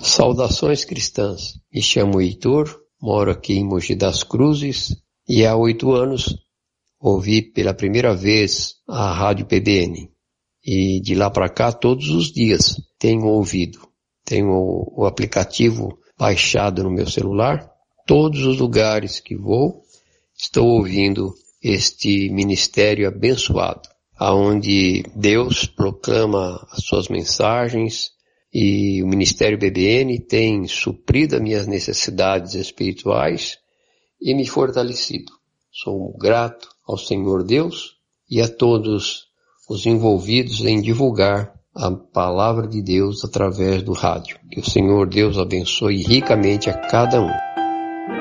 Saudações cristãs, me chamo Heitor, moro aqui em Mogi das Cruzes e há 8 anos ouvi pela primeira vez a Rádio PBN e de lá para cá todos os dias tenho ouvido. Tenho o aplicativo baixado no meu celular, todos os lugares que vou estou ouvindo este ministério abençoado, aonde Deus proclama as suas mensagens. E o Ministério PBN tem suprido as minhas necessidades espirituais e me fortalecido. Sou grato ao Senhor Deus e a todos os envolvidos em divulgar a palavra de Deus através do rádio. Que o Senhor Deus abençoe ricamente a cada um.